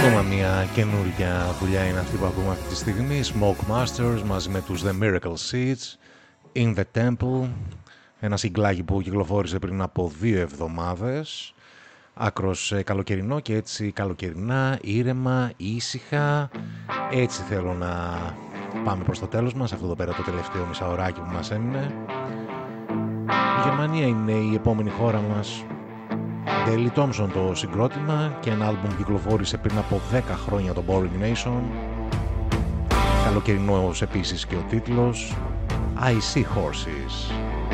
Ακόμα μια καινούργια δουλειά είναι αυτή που ακούμε αυτή τη στιγμή. Smoke Masters μαζί με τους The Miracle Seeds, In the Temple, ένα συγκλάκι που κυκλοφόρησε πριν από 2 εβδομάδες. Άκρος καλοκαιρινό και έτσι καλοκαιρινά, ήρεμα, ήσυχα. Έτσι θέλω να πάμε προς το τέλος μας, αυτό εδώ πέρα το τελευταίο μισάωράκι που μας έμεινε. Η Γερμανία είναι η επόμενη χώρα μας. Daily Thompson το συγκρότημα και ένα άλμπουμ κυκλοφόρησε πριν από 10 χρόνια, το Boring Nation. Καλοκαιρινός επίσης και ο τίτλος I See Horses.